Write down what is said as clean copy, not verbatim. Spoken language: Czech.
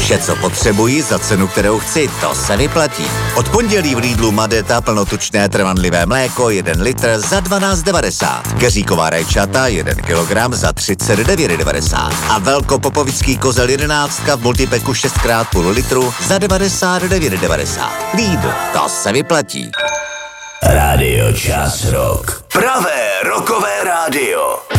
Vše, co potřebuji za cenu, kterou chci, to se vyplatí. Od pondělí v Lidlu Madeta plnotučné trvanlivé mléko 1 litr za 12,90. Keříková rajčata 1 kilogram za 39,90. A velkopopovický kozel 11 v multipeku 6x0,5 litru za 99,90. Lidl, to se vyplatí. Rádio Čas Rock. Pravé rockové rádio.